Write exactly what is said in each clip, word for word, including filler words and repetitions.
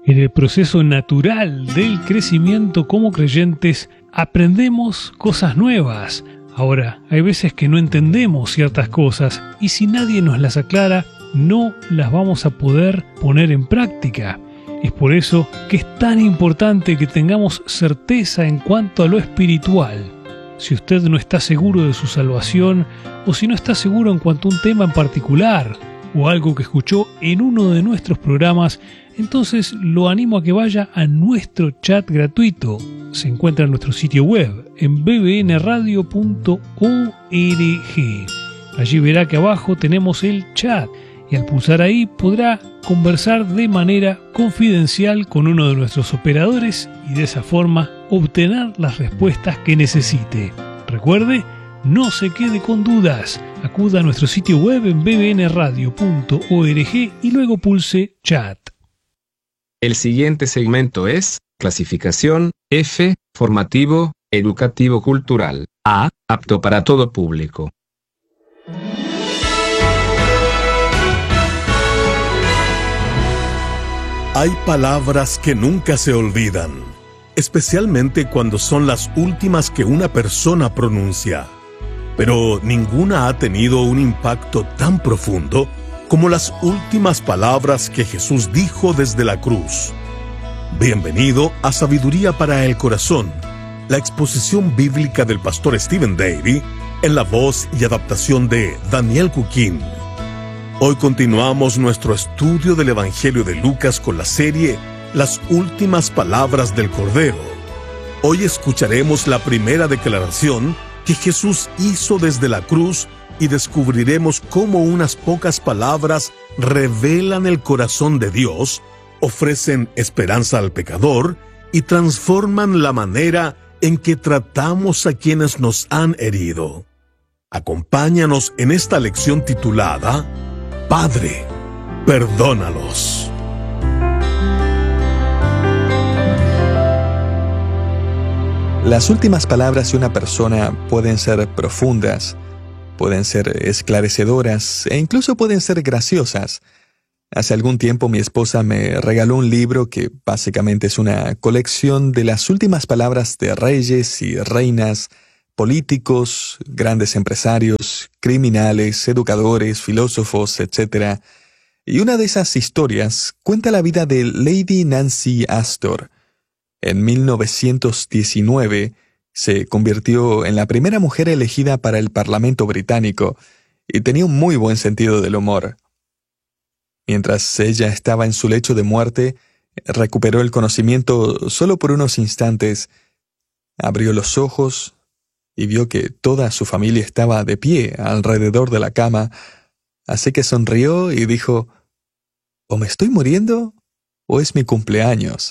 En el proceso natural del crecimiento como creyentes, aprendemos cosas nuevas. Ahora, hay veces que no entendemos ciertas cosas y si nadie nos las aclara, no las vamos a poder poner en práctica. Es por eso que es tan importante que tengamos certeza en cuanto a lo espiritual. Si usted no está seguro de su salvación o si no está seguro en cuanto a un tema en particular o algo que escuchó en uno de nuestros programas, entonces lo animo a que vaya a nuestro chat gratuito. Se encuentra en nuestro sitio web en b b n radio punto org. Allí verá que abajo tenemos el chat y al pulsar ahí podrá conversar de manera confidencial con uno de nuestros operadores y de esa forma obtener las respuestas que necesite. Recuerde, no se quede con dudas. Acuda a nuestro sitio web en b b n radio punto org y luego pulse chat. El siguiente segmento es clasificación F, formativo, educativo cultural. A, apto para todo público. Hay palabras que nunca se olvidan, especialmente cuando son las últimas que una persona pronuncia. Pero ninguna ha tenido un impacto tan profundo como las últimas palabras que Jesús dijo desde la cruz. Bienvenido a Sabiduría para el Corazón, la exposición bíblica del pastor Stephen Davey, en la voz y adaptación de Daniel Cuquín. Hoy continuamos nuestro estudio del Evangelio de Lucas con la serie Las últimas palabras del Cordero. Hoy escucharemos la primera declaración que Jesús hizo desde la cruz y descubriremos cómo unas pocas palabras revelan el corazón de Dios, ofrecen esperanza al pecador y transforman la manera en que tratamos a quienes nos han herido. Acompáñanos en esta lección titulada Padre, perdónalos. Las últimas palabras de una persona pueden ser profundas, pueden ser esclarecedoras e incluso pueden ser graciosas. Hace algún tiempo mi esposa me regaló un libro que básicamente es una colección de las últimas palabras de reyes y reinas, políticos, grandes empresarios, criminales, educadores, filósofos, etcétera. Y una de esas historias cuenta la vida de Lady Nancy Astor. En mil novecientos diecinueve se convirtió en la primera mujer elegida para el Parlamento británico y tenía un muy buen sentido del humor. Mientras ella estaba en su lecho de muerte, recuperó el conocimiento solo por unos instantes, abrió los ojos y vio que toda su familia estaba de pie alrededor de la cama, así que sonrió y dijo: «¿O me estoy muriendo o es mi cumpleaños?».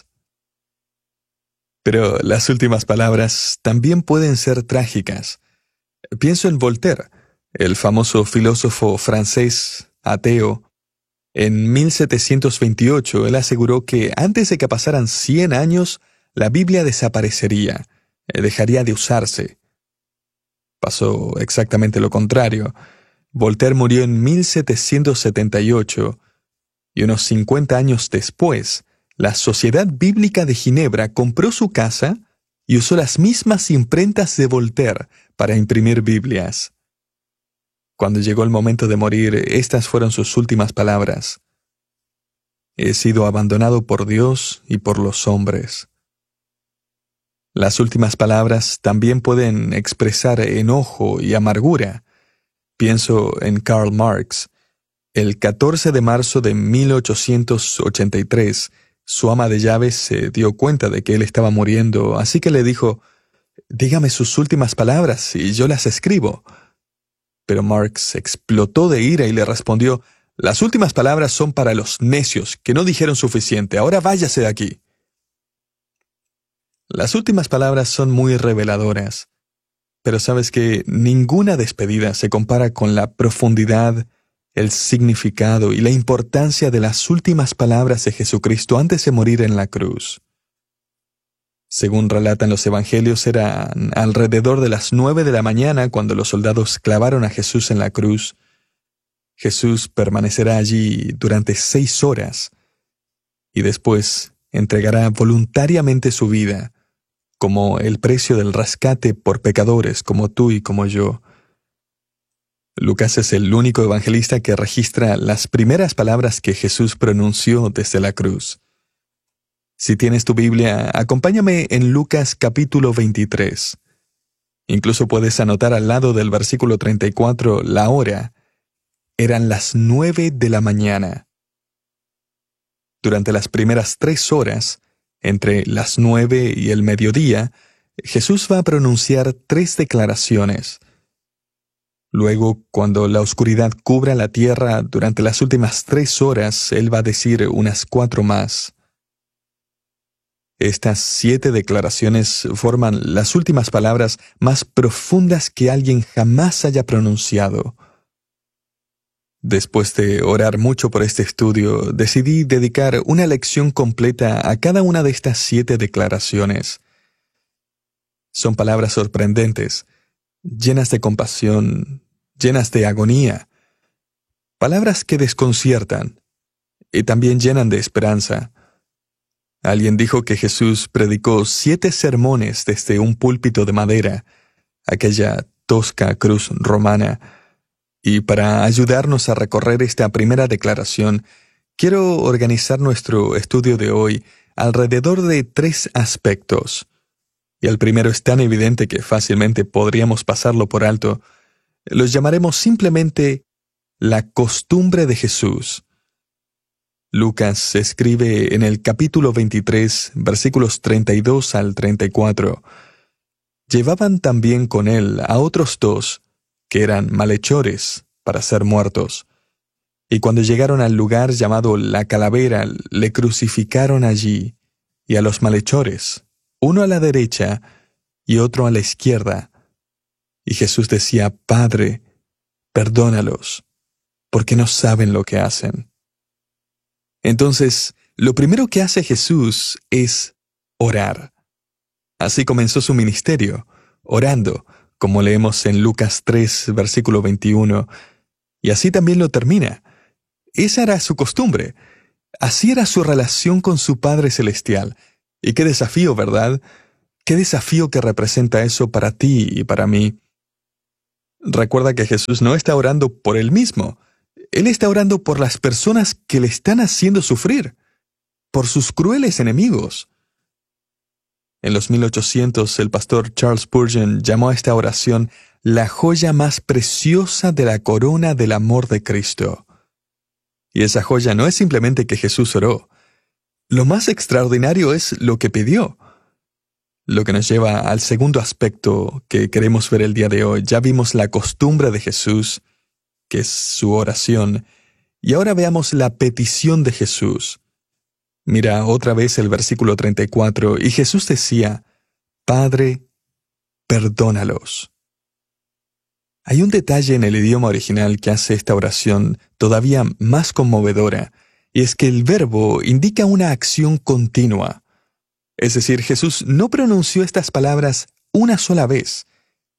Pero las últimas palabras también pueden ser trágicas. Pienso en Voltaire, el famoso filósofo francés ateo. En mil setecientos veintiocho él aseguró que antes de que pasaran cien años, la Biblia desaparecería, dejaría de usarse. Pasó exactamente lo contrario. Voltaire murió en mil setecientos setenta y ocho y unos cincuenta años después, la Sociedad Bíblica de Ginebra compró su casa y usó las mismas imprentas de Voltaire para imprimir Biblias. Cuando llegó el momento de morir, estas fueron sus últimas palabras: «He sido abandonado por Dios y por los hombres». Las últimas palabras también pueden expresar enojo y amargura. Pienso en Karl Marx. El catorce de marzo de mil ochocientos ochenta y tres, su ama de llaves se dio cuenta de que él estaba muriendo, así que le dijo: «Dígame sus últimas palabras y yo las escribo». Pero Marx explotó de ira y le respondió: «Las últimas palabras son para los necios que no dijeron suficiente. Ahora váyase de aquí». Las últimas palabras son muy reveladoras, pero sabes que ninguna despedida se compara con la profundidad, el significado y la importancia de las últimas palabras de Jesucristo antes de morir en la cruz. Según relatan los evangelios, era alrededor de las nueve de la mañana cuando los soldados clavaron a Jesús en la cruz. Jesús permanecerá allí durante seis horas y después entregará voluntariamente su vida, como el precio del rescate por pecadores como tú y como yo. Lucas es el único evangelista que registra las primeras palabras que Jesús pronunció desde la cruz. Si tienes tu Biblia, acompáñame en Lucas capítulo veintitrés. Incluso puedes anotar al lado del versículo treinta y cuatro la hora. Eran las nueve de la mañana. Durante las primeras tres horas, entre las nueve y el mediodía, Jesús va a pronunciar tres declaraciones. Luego, cuando la oscuridad cubra la tierra durante las últimas tres horas, Él va a decir unas cuatro más. Estas siete declaraciones forman las últimas palabras más profundas que alguien jamás haya pronunciado. Después de orar mucho por este estudio, decidí dedicar una lección completa a cada una de estas siete declaraciones. Son palabras sorprendentes, llenas de compasión, llenas de agonía, palabras que desconciertan y también llenan de esperanza. Alguien dijo que Jesús predicó siete sermones desde un púlpito de madera, aquella tosca cruz romana. Y para ayudarnos a recorrer esta primera declaración, quiero organizar nuestro estudio de hoy alrededor de tres aspectos. Y el primero es tan evidente que fácilmente podríamos pasarlo por alto. Los llamaremos simplemente la costumbre de Jesús. Lucas escribe en el capítulo veintitrés, versículos treinta y dos al treinta y cuatro. Llevaban también con él a otros dos, que eran malhechores, para ser muertos. Y cuando llegaron al lugar llamado La Calavera, le crucificaron allí, y a los malhechores, uno a la derecha y otro a la izquierda. Y Jesús decía, Padre, perdónalos, porque no saben lo que hacen. Entonces, lo primero que hace Jesús es orar. Así comenzó su ministerio, orando, como leemos en Lucas tres, versículo veintiuno, y así también lo termina. Esa era su costumbre. Así era su relación con su Padre Celestial. Y qué desafío, ¿verdad? Qué desafío que representa eso para ti y para mí. Recuerda que Jesús no está orando por él mismo. Él está orando por las personas que le están haciendo sufrir, por sus crueles enemigos. En los mil ochocientos, el pastor Charles Spurgeon llamó a esta oración la joya más preciosa de la corona del amor de Cristo. Y esa joya no es simplemente que Jesús oró. Lo más extraordinario es lo que pidió. Lo que nos lleva al segundo aspecto que queremos ver el día de hoy. Ya vimos la costumbre de Jesús, que es su oración, y ahora veamos la petición de Jesús. Mira otra vez el versículo treinta y cuatro, y Jesús decía, Padre, perdónalos. Hay un detalle en el idioma original que hace esta oración todavía más conmovedora, y es que el verbo indica una acción continua. Es decir, Jesús no pronunció estas palabras una sola vez.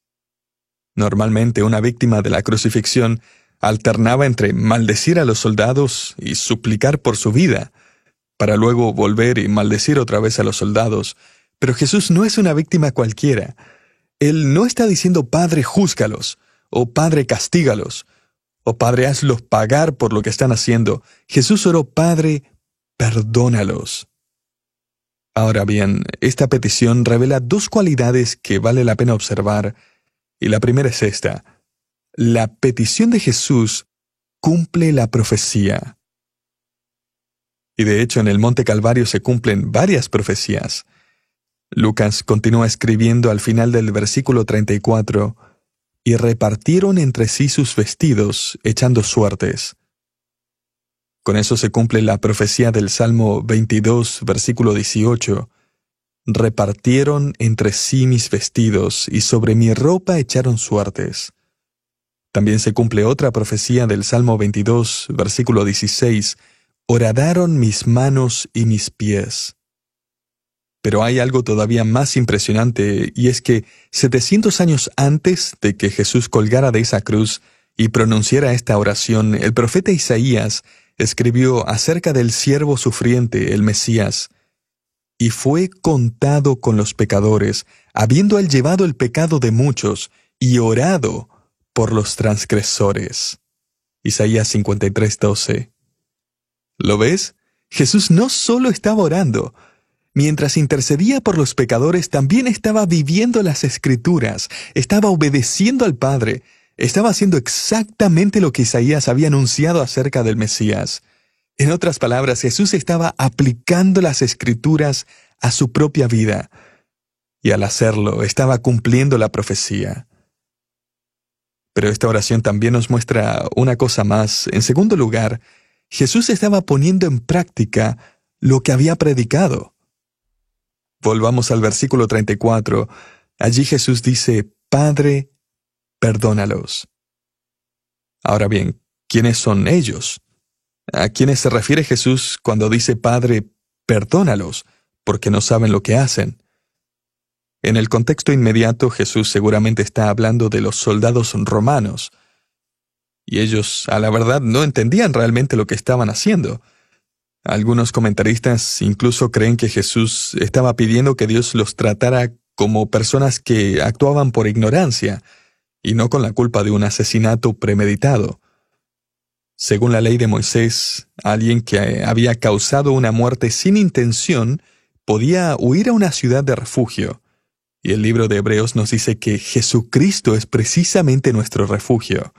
Normalmente una víctima de la crucifixión alternaba entre maldecir a los soldados y suplicar por su vida, para luego volver y maldecir otra vez a los soldados. Pero Jesús no es una víctima cualquiera. Él no está diciendo, Padre, júzgalos, o Padre, castígalos, o Padre, hazlos pagar por lo que están haciendo. Jesús oró, Padre, perdónalos. Ahora bien, esta petición revela dos cualidades que vale la pena observar, y la primera es esta. La petición de Jesús cumple la profecía. Y de hecho en el Monte Calvario se cumplen varias profecías. Lucas continúa escribiendo al final del versículo treinta y cuatro, y repartieron entre sí sus vestidos, echando suertes. Con eso se cumple la profecía del Salmo veintidós, versículo dieciocho. Repartieron entre sí mis vestidos, y sobre mi ropa echaron suertes. También se cumple otra profecía del Salmo veintidós, versículo dieciséis. Horadaron mis manos y mis pies. Pero hay algo todavía más impresionante, y es que setecientos años antes de que Jesús colgara de esa cruz y pronunciara esta oración, el profeta Isaías escribió acerca del siervo sufriente, el Mesías, y fue contado con los pecadores, habiendo él llevado el pecado de muchos y orado por los transgresores. Isaías cincuenta y tres, doce. ¿Lo ves? Jesús no solo estaba orando. Mientras intercedía por los pecadores, también estaba viviendo las Escrituras, estaba obedeciendo al Padre, estaba haciendo exactamente lo que Isaías había anunciado acerca del Mesías. En otras palabras, Jesús estaba aplicando las Escrituras a su propia vida, y al hacerlo, estaba cumpliendo la profecía. Pero esta oración también nos muestra una cosa más. En segundo lugar, Jesús estaba poniendo en práctica lo que había predicado. Volvamos al versículo treinta y cuatro. Allí Jesús dice, Padre, perdónalos. Ahora bien, ¿quiénes son ellos? ¿A quiénes se refiere Jesús cuando dice, Padre, perdónalos, porque no saben lo que hacen? En el contexto inmediato, Jesús seguramente está hablando de los soldados romanos. Y ellos, a la verdad, no entendían realmente lo que estaban haciendo. Algunos comentaristas incluso creen que Jesús estaba pidiendo que Dios los tratara como personas que actuaban por ignorancia, y no con la culpa de un asesinato premeditado. Según la ley de Moisés, alguien que había causado una muerte sin intención podía huir a una ciudad de refugio. Y el libro de Hebreos nos dice que Jesucristo es precisamente nuestro refugio.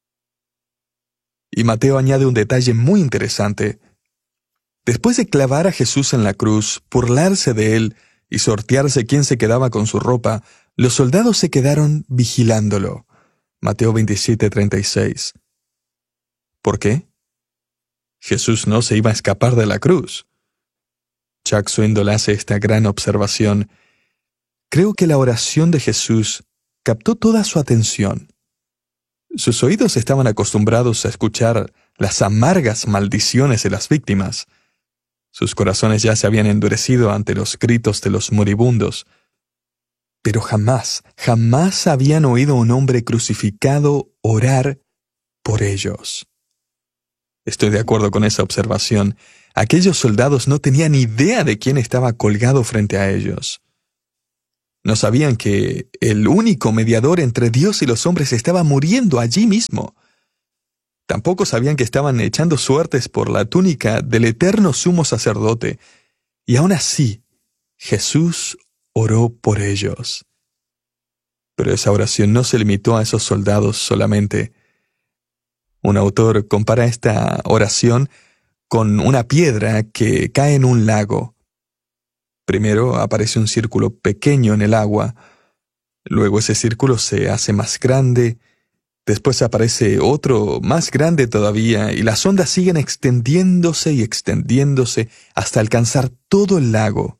Y Mateo añade un detalle muy interesante. Después de clavar a Jesús en la cruz, burlarse de él y sortearse quién se quedaba con su ropa, los soldados se quedaron vigilándolo. Mateo veintisiete, treinta y seis. ¿Por qué? Jesús no se iba a escapar de la cruz. Chuck Swindoll hace esta gran observación. Creo que la oración de Jesús captó toda su atención. Sus oídos estaban acostumbrados a escuchar las amargas maldiciones de las víctimas. Sus corazones ya se habían endurecido ante los gritos de los moribundos. Pero jamás, jamás habían oído a un hombre crucificado orar por ellos. Estoy de acuerdo con esa observación. Aquellos soldados no tenían idea de quién estaba colgado frente a ellos. No sabían que el único mediador entre Dios y los hombres estaba muriendo allí mismo. Tampoco sabían que estaban echando suertes por la túnica del eterno sumo sacerdote. Y aún así, Jesús oró por ellos. Pero esa oración no se limitó a esos soldados solamente. Un autor compara esta oración con una piedra que cae en un lago. Primero aparece un círculo pequeño en el agua, luego ese círculo se hace más grande, después aparece otro más grande todavía y las ondas siguen extendiéndose y extendiéndose hasta alcanzar todo el lago.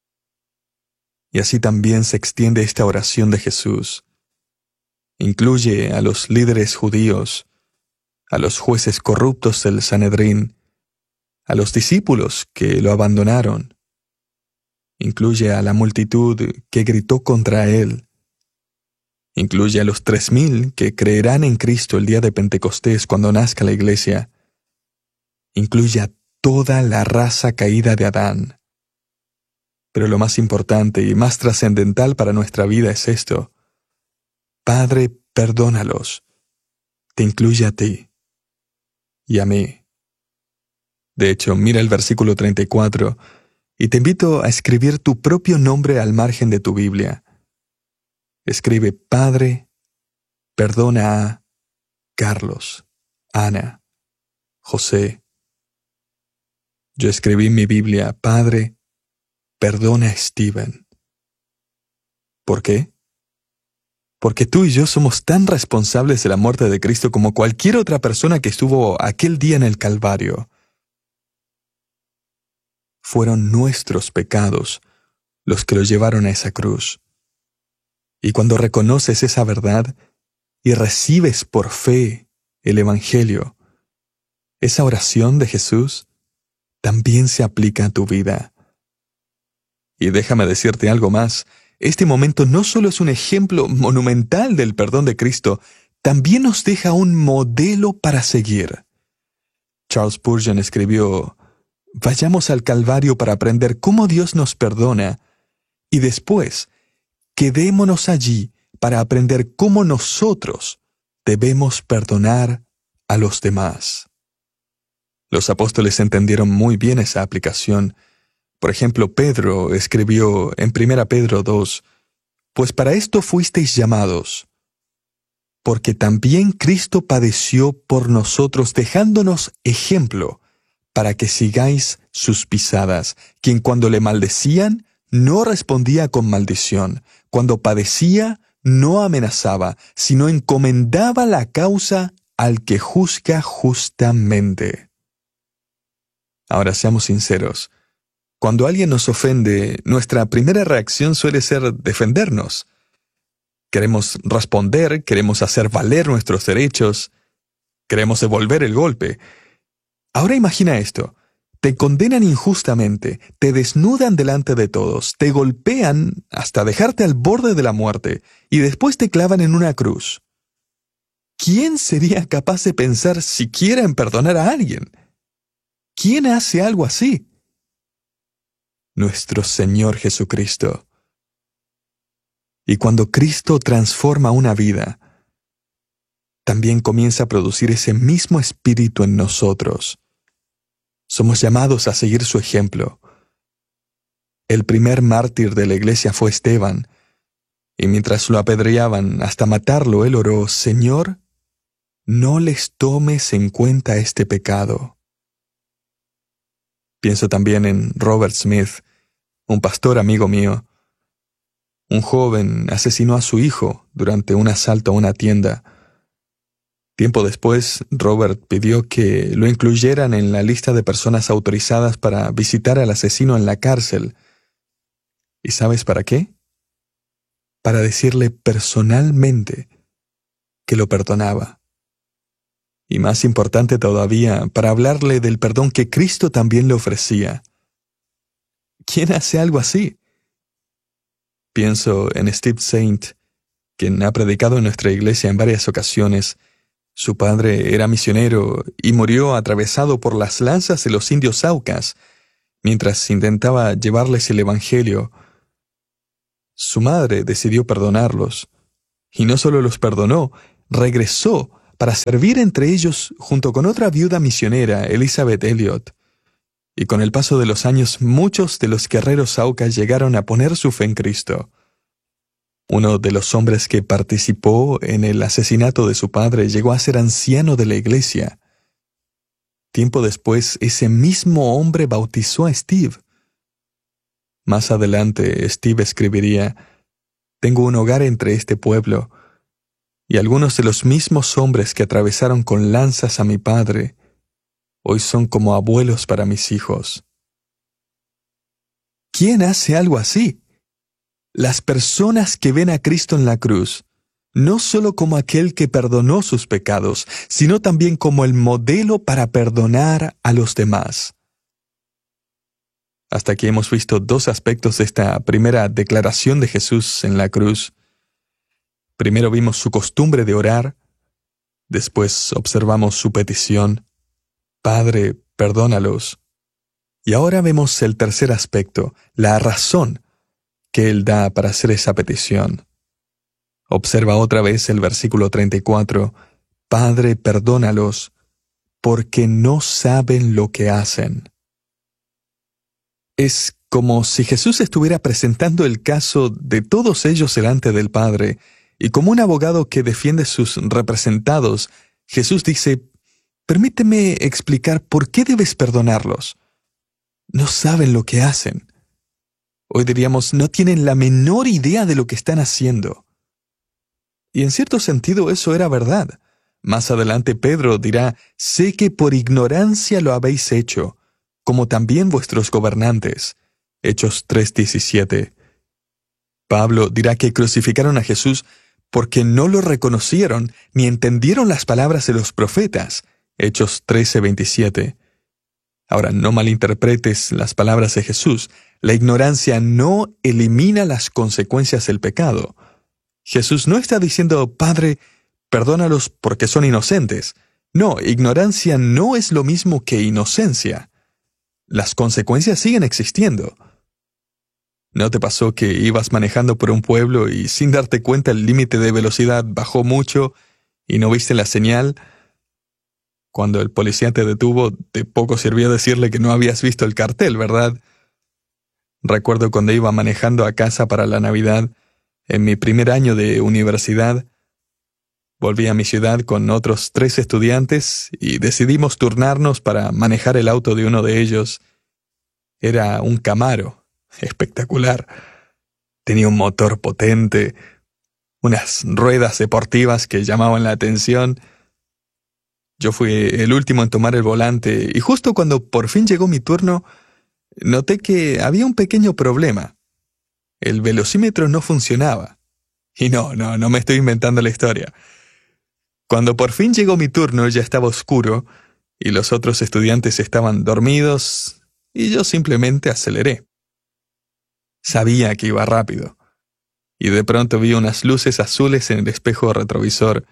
Y así también se extiende esta oración de Jesús. Incluye a los líderes judíos, a los jueces corruptos del Sanedrín, a los discípulos que lo abandonaron. Incluye a la multitud que gritó contra él. Incluye a los tres mil que creerán en Cristo el día de Pentecostés cuando nazca la iglesia. Incluye a toda la raza caída de Adán. Pero lo más importante y más trascendental para nuestra vida es esto. Padre, perdónalos. Te incluye a ti y a mí. De hecho, mira el versículo treinta y cuatro y te invito a escribir tu propio nombre al margen de tu Biblia. Escribe, Padre, perdona a Carlos, Ana, José. Yo escribí en mi Biblia, Padre, perdona a Steven. ¿Por qué? Porque tú y yo somos tan responsables de la muerte de Cristo como cualquier otra persona que estuvo aquel día en el Calvario. Fueron nuestros pecados los que los llevaron a esa cruz. Y cuando reconoces esa verdad y recibes por fe el Evangelio, esa oración de Jesús también se aplica a tu vida. Y déjame decirte algo más. Este momento no solo es un ejemplo monumental del perdón de Cristo, también nos deja un modelo para seguir. Charles Spurgeon escribió, vayamos al Calvario para aprender cómo Dios nos perdona y después quedémonos allí para aprender cómo nosotros debemos perdonar a los demás. Los apóstoles entendieron muy bien esa aplicación. Por ejemplo, Pedro escribió en primera Pedro dos, «Pues para esto fuisteis llamados, porque también Cristo padeció por nosotros, dejándonos ejemplo, para que sigáis sus pisadas, quien cuando le maldecían, no respondía con maldición, cuando padecía, no amenazaba, sino encomendaba la causa al que juzga justamente». Ahora seamos sinceros. Cuando alguien nos ofende, nuestra primera reacción suele ser defendernos. Queremos responder, queremos hacer valer nuestros derechos, queremos devolver el golpe. Ahora imagina esto. Te condenan injustamente, te desnudan delante de todos, te golpean hasta dejarte al borde de la muerte y después te clavan en una cruz. ¿Quién sería capaz de pensar siquiera en perdonar a alguien? ¿Quién hace algo así? Nuestro Señor Jesucristo. Y cuando Cristo transforma una vida, también comienza a producir ese mismo espíritu en nosotros. Somos llamados a seguir su ejemplo. El primer mártir de la iglesia fue Esteban, y mientras lo apedreaban hasta matarlo, él oró, «Señor, no les tomes en cuenta este pecado». Pienso también en Robert Smith, un pastor amigo mío. Un joven asesinó a su hijo durante un asalto a una tienda. Tiempo después, Robert pidió que lo incluyeran en la lista de personas autorizadas para visitar al asesino en la cárcel. ¿Y sabes para qué? Para decirle personalmente que lo perdonaba. Y más importante todavía, para hablarle del perdón que Cristo también le ofrecía. ¿Quién hace algo así? Pienso en Steve Saint, quien ha predicado en nuestra iglesia en varias ocasiones. Su padre era misionero y murió atravesado por las lanzas de los indios Aucas, mientras intentaba llevarles el evangelio. Su madre decidió perdonarlos, y no solo los perdonó, regresó para servir entre ellos junto con otra viuda misionera, Elizabeth Elliot. Y con el paso de los años, muchos de los guerreros Aucas llegaron a poner su fe en Cristo. Uno de los hombres que participó en el asesinato de su padre llegó a ser anciano de la iglesia. Tiempo después, ese mismo hombre bautizó a Steve. Más adelante, Steve escribiría, «Tengo un hogar entre este pueblo, y algunos de los mismos hombres que atravesaron con lanzas a mi padre, hoy son como abuelos para mis hijos». ¿Quién hace algo así? Las personas que ven a Cristo en la cruz, no solo como aquel que perdonó sus pecados, sino también como el modelo para perdonar a los demás. Hasta aquí hemos visto dos aspectos de esta primera declaración de Jesús en la cruz. Primero vimos su costumbre de orar, después observamos su petición, «Padre, perdónalos». Y ahora vemos el tercer aspecto, la razón que Él da para hacer esa petición. Observa otra vez el versículo treinta y cuatro, «Padre, perdónalos, porque no saben lo que hacen». Es como si Jesús estuviera presentando el caso de todos ellos delante del Padre, y como un abogado que defiende sus representados, Jesús dice, «Permíteme explicar por qué debes perdonarlos. No saben lo que hacen». Hoy diríamos, no tienen la menor idea de lo que están haciendo. Y en cierto sentido eso era verdad. Más adelante Pedro dirá, «Sé que por ignorancia lo habéis hecho, como también vuestros gobernantes». Hechos tres diecisiete. Pablo dirá que crucificaron a Jesús porque no lo reconocieron ni entendieron las palabras de los profetas. Hechos trece veintisiete. Ahora, no malinterpretes las palabras de Jesús. La ignorancia no elimina las consecuencias del pecado. Jesús no está diciendo, «Padre, perdónalos porque son inocentes». No, ignorancia no es lo mismo que inocencia. las consecuencias siguen existiendo. ¿No te pasó que ibas manejando por un pueblo y sin darte cuenta el límite de velocidad bajó mucho y no viste la señal? Cuando el policía te detuvo, de poco sirvió decirle que no habías visto el cartel, ¿verdad? Recuerdo cuando iba manejando a casa para la Navidad, en mi primer año de universidad, volví a mi ciudad con otros tres estudiantes y decidimos turnarnos para manejar el auto de uno de ellos. Era un Camaro, espectacular. Tenía un motor potente, unas ruedas deportivas que llamaban la atención. Yo fui el último en tomar el volante y justo cuando por fin llegó mi turno, noté que había un pequeño problema. El velocímetro no funcionaba. Y no, no, no me estoy inventando la historia. Cuando por fin llegó mi turno ya estaba oscuro y los otros estudiantes estaban dormidos y yo simplemente aceleré. Sabía que iba rápido y de pronto vi unas luces azules en el espejo retrovisor.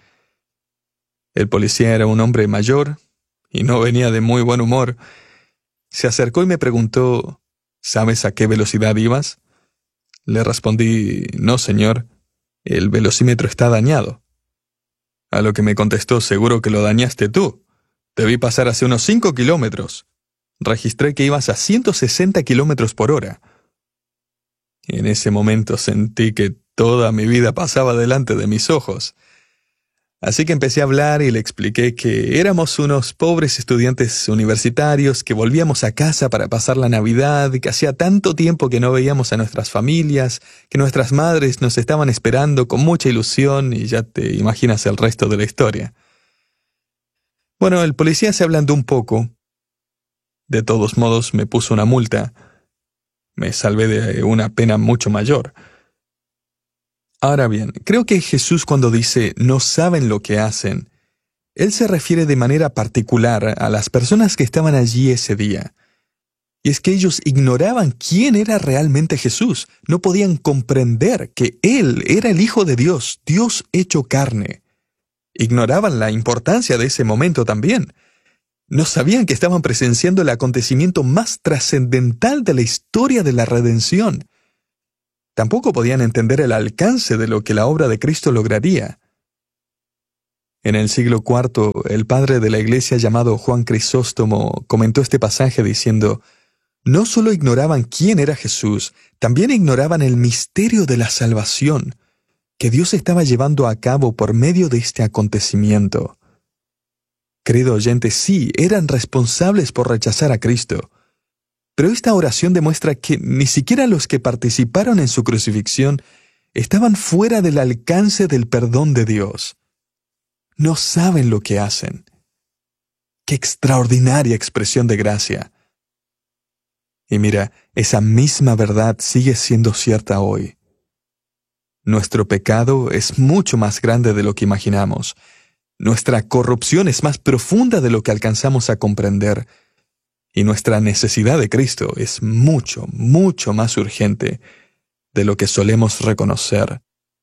El policía era un hombre mayor y no venía de muy buen humor. Se acercó y me preguntó, ¿sabes a qué velocidad ibas? Le respondí, no señor, el velocímetro está dañado. A lo que me contestó, seguro que lo dañaste tú. Te vi pasar hace unos cinco kilómetros. Registré que ibas a ciento sesenta kilómetros por hora. En ese momento sentí que toda mi vida pasaba delante de mis ojos. Así que empecé a hablar y le expliqué que éramos unos pobres estudiantes universitarios que volvíamos a casa para pasar la Navidad, que hacía tanto tiempo que no veíamos a nuestras familias, que nuestras madres nos estaban esperando con mucha ilusión y ya te imaginas el resto de la historia. Bueno, el policía se ablandó un poco. De todos modos me puso una multa. Me salvé de una pena mucho mayor. Ahora bien, creo que Jesús cuando dice no saben lo que hacen, Él se refiere de manera particular a las personas que estaban allí ese día. Y es que ellos ignoraban quién era realmente Jesús, no podían comprender que Él era el Hijo de Dios, Dios hecho carne. Ignoraban la importancia de ese momento también. No sabían que estaban presenciando el acontecimiento más trascendental de la historia de la redención. Tampoco podían entender el alcance de lo que la obra de Cristo lograría. En el siglo cuarto, el padre de la iglesia llamado Juan Crisóstomo comentó este pasaje diciendo, no solo ignoraban quién era Jesús, también ignoraban el misterio de la salvación que Dios estaba llevando a cabo por medio de este acontecimiento. Querido oyente, sí, eran responsables por rechazar a Cristo. Pero esta oración demuestra que ni siquiera los que participaron en su crucifixión estaban fuera del alcance del perdón de Dios. No saben lo que hacen. ¡Qué extraordinaria expresión de gracia! Y mira, esa misma verdad sigue siendo cierta hoy. Nuestro pecado es mucho más grande de lo que imaginamos. Nuestra corrupción es más profunda de lo que alcanzamos a comprender. Y nuestra necesidad de Cristo es mucho, mucho más urgente de lo que solemos reconocer.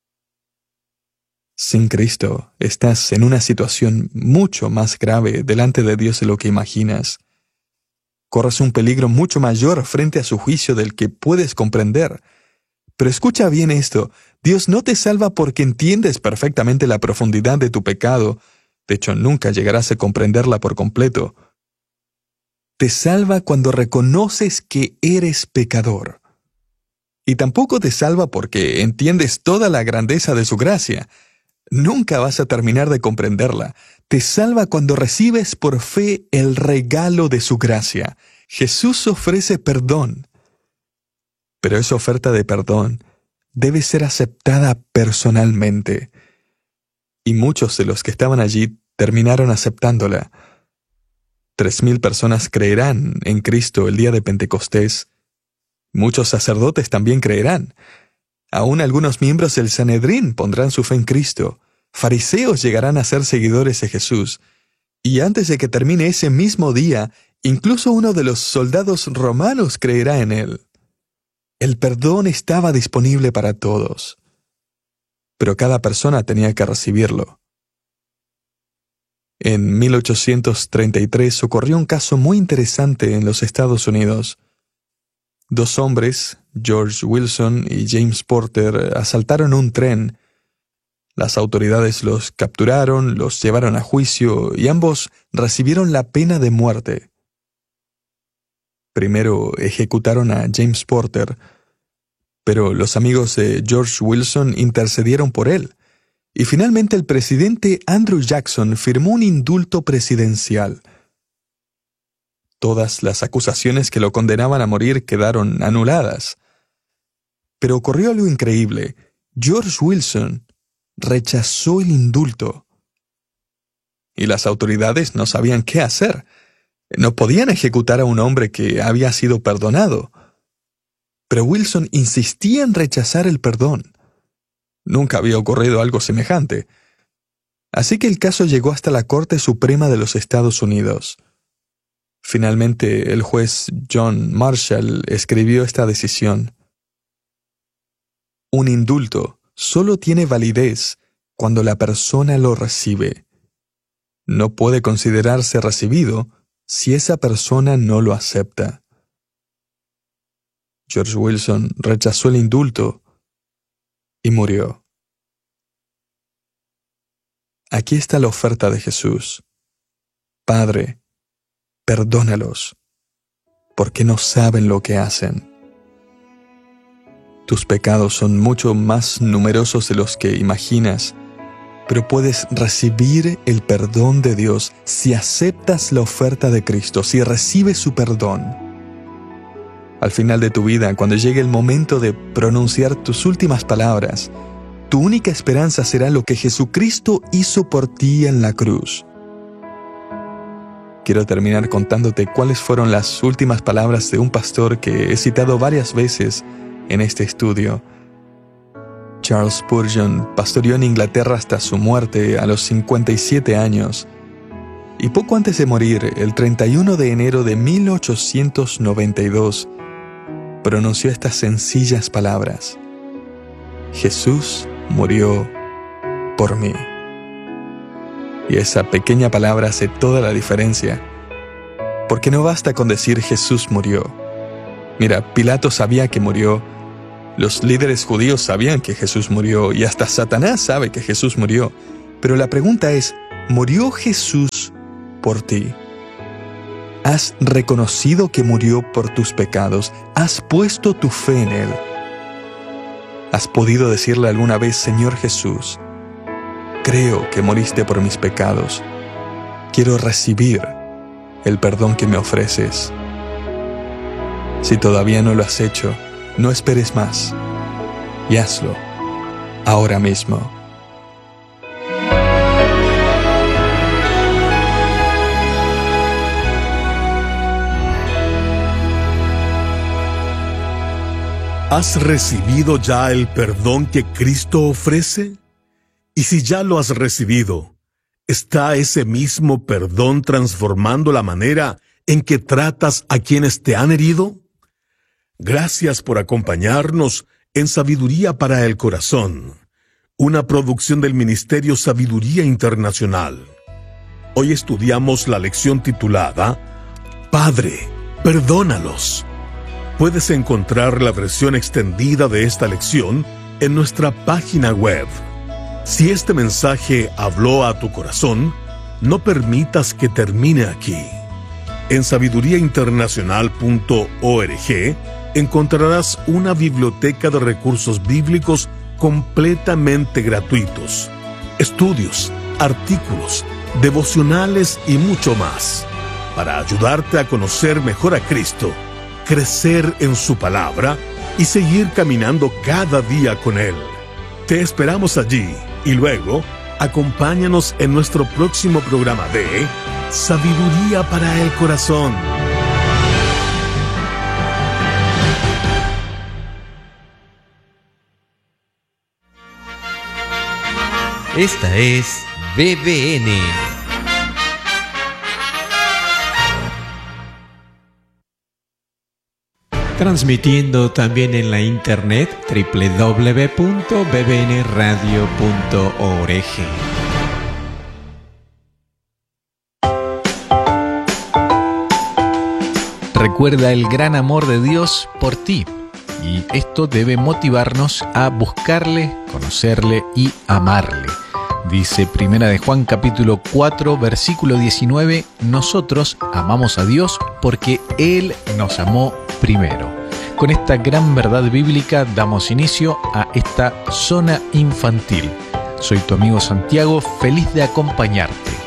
Sin Cristo, estás en una situación mucho más grave delante de Dios de lo que imaginas. Corres un peligro mucho mayor frente a su juicio del que puedes comprender. Pero escucha bien esto, Dios no te salva porque entiendes perfectamente la profundidad de tu pecado. De hecho, nunca llegarás a comprenderla por completo. Te salva cuando reconoces que eres pecador. Y tampoco te salva porque entiendes toda la grandeza de su gracia. Nunca vas a terminar de comprenderla. Te salva cuando recibes por fe el regalo de su gracia. Jesús ofrece perdón. Pero esa oferta de perdón debe ser aceptada personalmente. Y muchos de los que estaban allí terminaron aceptándola. Tres mil personas creerán en Cristo el día de Pentecostés. Muchos sacerdotes también creerán. Aún algunos miembros del Sanedrín pondrán su fe en Cristo. Fariseos llegarán a ser seguidores de Jesús. Y antes de que termine ese mismo día, incluso uno de los soldados romanos creerá en Él. El perdón estaba disponible para todos. Pero cada persona tenía que recibirlo. En mil ochocientos treinta y tres ocurrió un caso muy interesante en los Estados Unidos. Dos hombres, George Wilson y James Porter, asaltaron un tren. Las autoridades los capturaron, los llevaron a juicio y ambos recibieron la pena de muerte. Primero ejecutaron a James Porter, pero los amigos de George Wilson intercedieron por él, y finalmente el presidente Andrew Jackson firmó un indulto presidencial. Todas las acusaciones que lo condenaban a morir quedaron anuladas. Pero ocurrió algo increíble. George Wilson rechazó el indulto. Y las autoridades no sabían qué hacer. No podían ejecutar a un hombre que había sido perdonado. Pero Wilson insistía en rechazar el perdón. Nunca había ocurrido algo semejante. Así que el caso llegó hasta la Corte Suprema de los Estados Unidos. Finalmente, el juez John Marshall escribió esta decisión. Un indulto solo tiene validez cuando la persona lo recibe. No puede considerarse recibido si esa persona no lo acepta. George Wilson rechazó el indulto y murió. Aquí está la oferta de Jesús. Padre, perdónalos, porque no saben lo que hacen. Tus pecados son mucho más numerosos de los que imaginas, pero puedes recibir el perdón de Dios si aceptas la oferta de Cristo, si recibes su perdón. Al final de tu vida, cuando llegue el momento de pronunciar tus últimas palabras, tu única esperanza será lo que Jesucristo hizo por ti en la cruz. Quiero terminar contándote cuáles fueron las últimas palabras de un pastor que he citado varias veces en este estudio. Charles Spurgeon pastoreó en Inglaterra hasta su muerte a los cincuenta y siete años, y poco antes de morir, el treinta y uno de enero de mil ochocientos noventa y dos, pronunció estas sencillas palabras: Jesús murió por mí. Y esa pequeña palabra hace toda la diferencia, porque no basta con decir Jesús murió. Mira, Pilato sabía que murió, los líderes judíos sabían que Jesús murió, y hasta Satanás sabe que Jesús murió. Pero la pregunta es, ¿murió Jesús por ti? ¿Has reconocido que murió por tus pecados? ¿Has puesto tu fe en Él? ¿Has podido decirle alguna vez, Señor Jesús, creo que moriste por mis pecados. Quiero recibir el perdón que me ofreces? Si todavía no lo has hecho, no esperes más y hazlo ahora mismo. ¿Has recibido ya el perdón que Cristo ofrece? Y si ya lo has recibido, ¿está ese mismo perdón transformando la manera en que tratas a quienes te han herido? Gracias por acompañarnos en Sabiduría para el Corazón, una producción del Ministerio Sabiduría Internacional. Hoy estudiamos la lección titulada Padre, perdónalos. Puedes encontrar la versión extendida de esta lección en nuestra página web. Si este mensaje habló a tu corazón, no permitas que termine aquí. En sabiduría internacional punto org encontrarás una biblioteca de recursos bíblicos completamente gratuitos, estudios, artículos, devocionales y mucho más, para ayudarte a conocer mejor a Cristo, crecer en su palabra y seguir caminando cada día con Él. Te esperamos allí y luego acompáñanos en nuestro próximo programa de Sabiduría para el Corazón. Esta es B B N. Transmitiendo también en la internet doble u doble u doble u punto b b n radio punto org. recuerda el gran amor de Dios por ti. Y esto debe motivarnos a buscarle, conocerle y amarle. Dice Primera de Juan capítulo cuatro versículo diecinueve, nosotros amamos a Dios porque Él nos amó primero. Con esta gran verdad bíblica damos inicio a esta zona infantil. Soy tu amigo Santiago, feliz de acompañarte.